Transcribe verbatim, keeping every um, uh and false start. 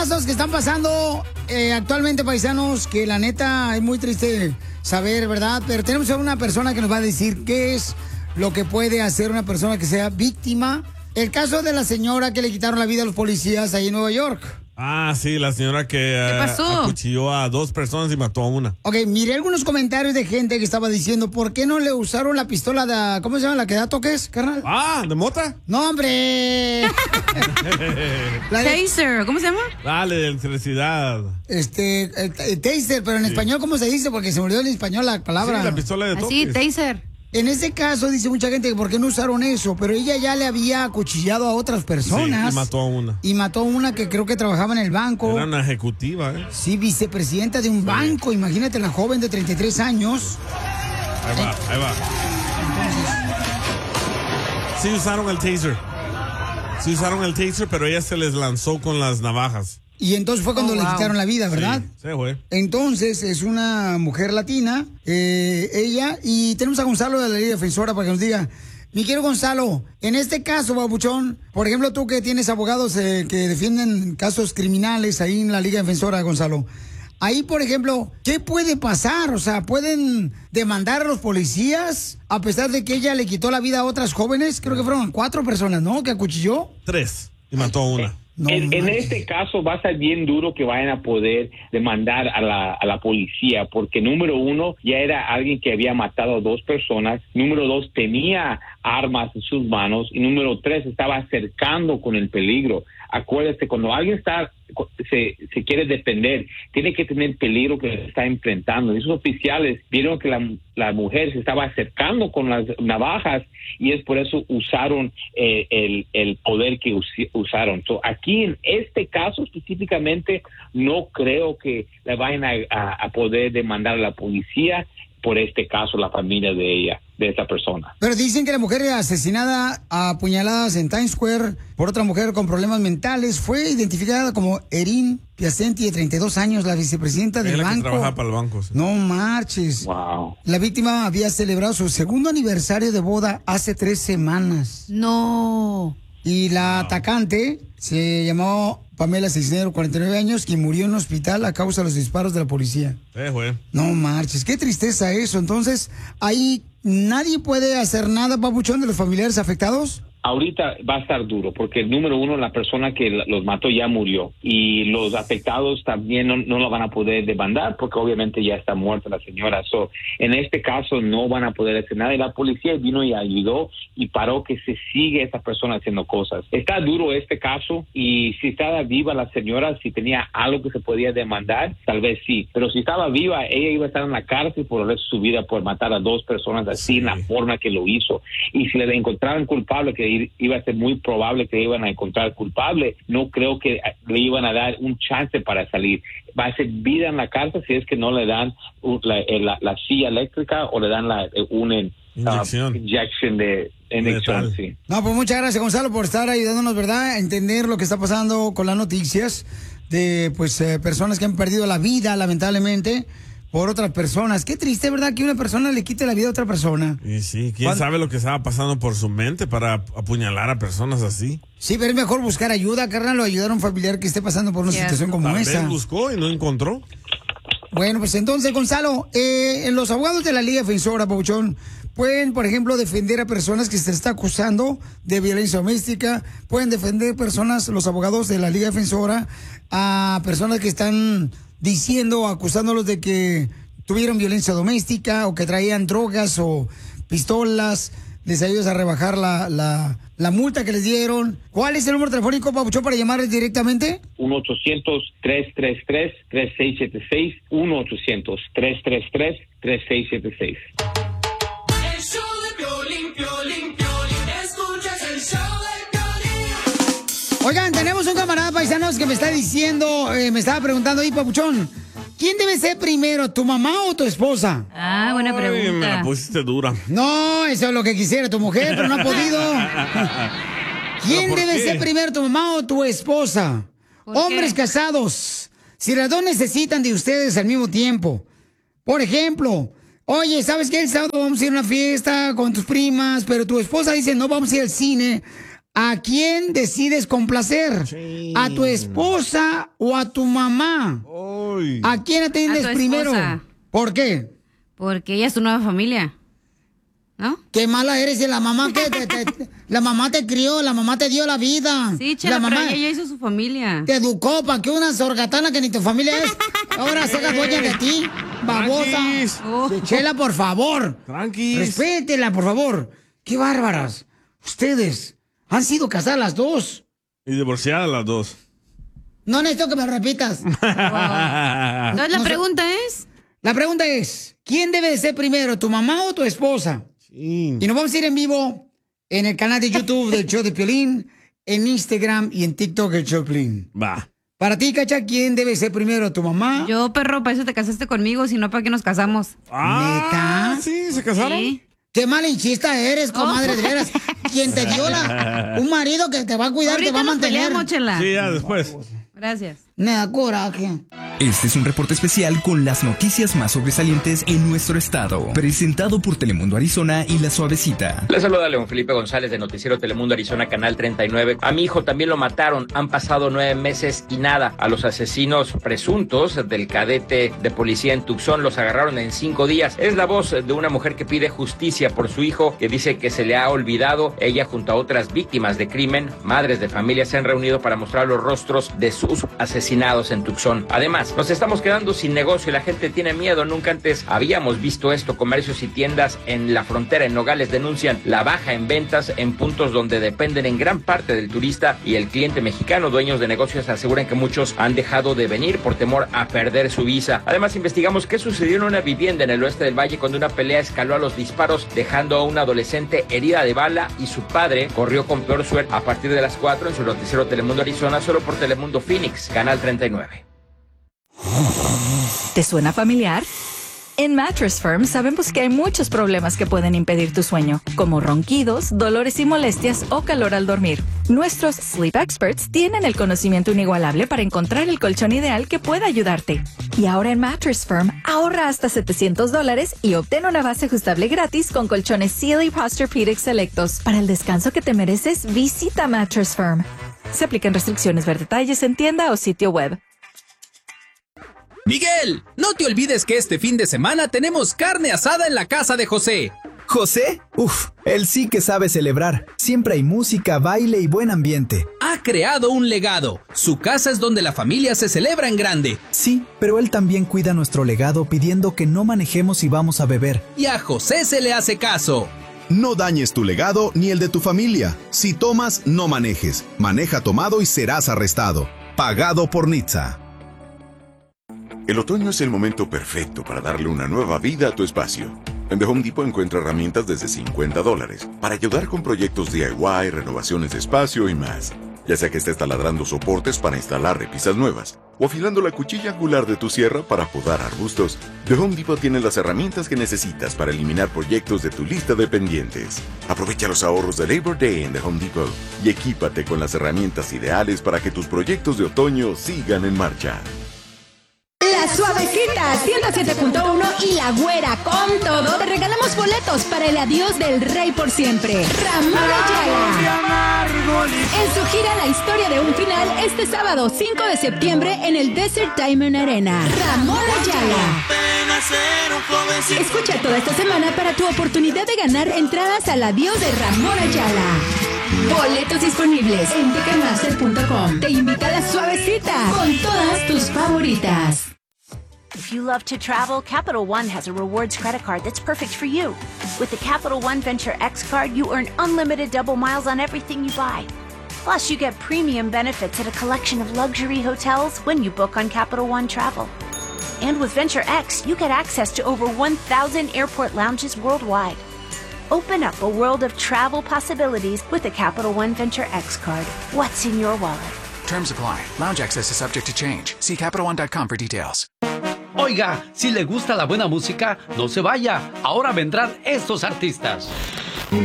casos que están pasando eh, actualmente, paisanos, que la neta es muy triste saber, ¿verdad? Pero tenemos a una persona que nos va a decir qué es lo que puede hacer una persona que sea víctima. El caso de la señora que le quitaron la vida a los policías ahí en Nueva York. Ah, sí, la señora que ¿Qué pasó? uh, acuchilló a dos personas y mató a una. Ok, miré algunos comentarios de gente que estaba diciendo, ¿por qué no le usaron la pistola de, ¿cómo se llama? ¿La que da toques, carnal? Ah, ¿de mota? No, hombre. La de... Taser, ¿cómo se llama? Dale, de electricidad. Este, eh, eh, taser, pero en sí. español, ¿cómo se dice? Porque se me olvidó en español la palabra. Sí, la pistola de toques. Sí, taser. En ese caso, dice mucha gente que por qué no usaron eso, pero ella ya le había acuchillado a otras personas. Sí, y mató a una. Y mató a una que creo que trabajaba en el banco. Era una ejecutiva, ¿eh? Sí, vicepresidenta de un sí. banco. Imagínate, la joven de treinta y tres años. Ahí va, ahí va. Sí usaron el taser. Sí usaron el taser, pero ella se les lanzó con las navajas. Y entonces fue cuando oh, le wow. quitaron la vida, ¿verdad? Sí, se fue. Entonces, es una mujer latina, eh, ella, y tenemos a Gonzalo de la Liga Defensora para que nos diga, mi querido Gonzalo, en este caso, babuchón, por ejemplo, tú que tienes abogados eh, que defienden casos criminales ahí en la Liga Defensora, Gonzalo, ahí, por ejemplo, ¿qué puede pasar? O sea, ¿pueden demandar a los policías a pesar de que ella le quitó la vida a otras jóvenes? Creo que fueron cuatro personas, ¿no? Que acuchilló. Tres, y mató a una. No, en, en este caso va a ser bien duro que vayan a poder demandar a la, a la policía, porque número uno, ya era alguien que había matado a dos personas, número dos, tenía armas en sus manos, y número tres, estaba acercando con el peligro. Acuérdate, cuando alguien está se, se quiere defender, tiene que tener peligro que se está enfrentando. Esos oficiales vieron que la, la mujer se estaba acercando con las navajas y es por eso usaron eh, el, el poder que us, usaron. So, aquí en este caso específicamente no creo que le vayan a, a, a poder demandar a la policía por este caso, la familia de ella, de esa persona. Pero dicen que la mujer asesinada a puñaladas en Times Square por otra mujer con problemas mentales fue identificada como Erin Piacenti, de treinta y dos años, la vicepresidenta del Ella banco. Que trabaja para el banco. Sí. No marches. Wow. La víctima había celebrado su segundo aniversario de boda hace tres semanas. No. Y la wow. atacante se llamó Pamela Cisneros, cuarenta y nueve años, quien murió en un hospital a causa de los disparos de la policía. Eh, güey. No marches, qué tristeza eso. Entonces, ahí nadie puede hacer nada, papuchón, de los familiares afectados. Ahorita va a estar duro, porque número uno, la persona que los mató ya murió y los afectados también no, no lo van a poder demandar porque obviamente ya está muerta la señora. So, en este caso no van a poder hacer nada y la policía vino y ayudó y paró que se sigue esa persona haciendo cosas. Está duro este caso y si estaba viva la señora, si tenía algo que se podía demandar, tal vez sí, pero si estaba viva, ella iba a estar en la cárcel por el resto de su vida por matar a dos personas así, sí, en la forma que lo hizo. Y si le encontraran culpable, que iba a ser muy probable que le iban a encontrar culpable, no creo que le iban a dar un chance para salir. Va a ser vida en la cárcel si es que no le dan la, la, la silla eléctrica o le dan la, una inyección, uh, inyección de inyección, sí. No, pues muchas gracias, Gonzalo, por estar ayudándonos, ¿verdad?, a entender lo que está pasando con las noticias de pues eh, personas que han perdido la vida, lamentablemente, por otras personas. Qué triste, ¿verdad?, que una persona le quite la vida a otra persona. Y sí, ¿quién ¿Cuándo? sabe lo que estaba pasando por su mente para apuñalar a personas así? Sí, pero es mejor buscar ayuda, carnal, o ayudar a un familiar que esté pasando por una yeah. situación como Tal esa. vez buscó y no encontró. Bueno, pues entonces, Gonzalo, eh, los abogados de la Liga Defensora, Pabuchón, pueden, por ejemplo, defender a personas que se está acusando de violencia doméstica, pueden defender personas, los abogados de la Liga Defensora, a personas que están diciendo o acusándolos de que tuvieron violencia doméstica o que traían drogas o pistolas, les ayudas a rebajar la, la, la multa que les dieron. ¿Cuál es el número telefónico, Pabuchón, para llamarles directamente? uno ochocientos, tres tres tres, tres seis siete seis, uno ochocientos, tres tres tres, tres seis siete seis. El show de Piolín, Piolín, Piolín, escuchas el show de Piolín. Oigan, tenemos un camarada paisanos que me está diciendo, eh, me estaba preguntando ahí, Pabuchón, ¿quién debe ser primero, tu mamá o tu esposa? Ah, buena pregunta. Ay, me la pusiste dura. No, eso es lo que quisiera tu mujer, pero no ha podido. ¿Quién debe qué? ser primero, tu mamá o tu esposa? Hombres qué? casados, si las dos necesitan de ustedes al mismo tiempo. Por ejemplo, oye, ¿sabes qué? El sábado vamos a ir a una fiesta con tus primas, pero tu esposa dice, no, vamos a ir al cine ¿a quién decides complacer? Sí. ¿A tu esposa o a tu mamá? Uy. ¿A quién atiendes A tu primero? esposa. ¿Por qué? Porque ella es tu nueva familia. ¿No? Qué mala eres, y la mamá que te, te- la mamá te crió, la mamá te dio la vida. Sí, Chela, la pero mamá ella ya hizo su familia. te educó para que una sorgatana que ni tu familia es, ahora se haga dueña de ti, babosa. Tranquis. Oh. Chela, por favor. Tranquis. Respétela, por favor. Qué bárbaras. Ustedes han sido casadas las dos. Y divorciadas las dos. No necesito que me lo repitas. Entonces la No sé. pregunta es... La pregunta es, ¿quién debe de ser primero, tu mamá o tu esposa? Sí. Y nos vamos a ir en vivo en el canal de YouTube del show de Piolín, en Instagram y en TikTok el show de Piolín. Va. Para ti, Cacha, ¿quién debe ser primero, tu mamá? Yo, perro, para eso te casaste conmigo, si no, ¿para qué nos casamos? Ah, ¿Neta? sí, ¿se casaron? Sí. Qué malinchista eres, comadre, Oh. de veras. ¿Quién te dio la, un marido que te va a cuidar, te Ahorita va a nos mantener? peleamos, Chela. Sí, ya después. Gracias. Me da coraje. Este es un reporte especial con las noticias más sobresalientes en nuestro estado. Presentado por Telemundo Arizona y La Suavecita. Les saluda León Felipe González de Noticiero Telemundo Arizona, Canal treinta y nueve. A mi hijo también lo mataron. Han pasado nueve meses y nada. A los asesinos presuntos del cadete de policía en Tucson los agarraron en cinco días. Es la voz de una mujer que pide justicia por su hijo, que dice que se le ha olvidado. Ella junto a otras víctimas de crimen, madres de familia, se han reunido para mostrar los rostros de sus asesinados en Tucson. Además, nos estamos quedando sin negocio y la gente tiene miedo. Nunca antes habíamos visto esto. Comercios y tiendas en la frontera en Nogales denuncian la baja en ventas en puntos donde dependen en gran parte del turista y el cliente mexicano. Dueños de negocios aseguran que muchos han dejado de venir por temor a perder su visa. Además, investigamos qué sucedió en una vivienda en el oeste del valle cuando una pelea escaló a los disparos, dejando a una adolescente herida de bala y su padre corrió con peor suerte. A partir de las cuatro en su noticiero Telemundo Arizona, solo por Telemundo Phoenix, Canal treinta y nueve. ¿Te suena familiar? En Mattress Firm sabemos que hay muchos problemas que pueden impedir tu sueño, como ronquidos, dolores y molestias o calor al dormir. Nuestros Sleep Experts tienen el conocimiento inigualable para encontrar el colchón ideal que pueda ayudarte. Y ahora en Mattress Firm, ahorra hasta setecientos dólares y obtén una base ajustable gratis con colchones Sealy Posturepedic selectos. Para el descanso que te mereces, visita Mattress Firm. Se aplican restricciones, ver detalles en tienda o sitio web. Miguel, no te olvides que este fin de semana tenemos carne asada en la casa de José. ¿José? Uf, él sí que sabe celebrar. Siempre hay música, baile y buen ambiente. Ha creado un legado. Su casa es donde la familia se celebra en grande. Sí, pero él también cuida nuestro legado pidiendo que no manejemos si vamos a beber. Y a José se le hace caso. No dañes tu legado ni el de tu familia. Si tomas, no manejes. Maneja tomado y serás arrestado. Pagado por N H T S A. El otoño es el momento perfecto para darle una nueva vida a tu espacio. En The Home Depot encuentra herramientas desde cincuenta dólares para ayudar con proyectos D I Y, renovaciones de espacio y más. Ya sea que estés taladrando soportes para instalar repisas nuevas o afilando la cuchilla angular de tu sierra para podar arbustos, The Home Depot tiene las herramientas que necesitas para eliminar proyectos de tu lista de pendientes. Aprovecha los ahorros de Labor Day en The Home Depot y equípate con las herramientas ideales para que tus proyectos de otoño sigan en marcha. La Suavecita ciento siete punto uno y La Güera con todo te regalamos boletos para el adiós del rey por siempre, Ramón Ayala. En su gira La Historia de un Final este sábado cinco de septiembre en el Desert Diamond Arena. Ramón Ayala. Escucha toda esta semana para tu oportunidad de ganar entradas al adiós de Ramón Ayala. Boletos disponibles en ticketmaster punto com. Te invita a La Suavecita con todas tus favoritas. If you love to travel, Capital One has a rewards credit card that's perfect for you. With the Capital One Venture X card, you earn unlimited double miles on everything you buy. Plus, you get premium benefits at a collection of luxury hotels when you book on Capital One Travel. And with Venture X, you get access to over one thousand airport lounges worldwide. Open up a world of travel possibilities with the Capital One Venture X card. What's in your wallet? Terms apply. Lounge access is subject to change. See Capital One dot com for details. Oiga, si le gusta la buena música, no se vaya. Ahora vendrán estos artistas.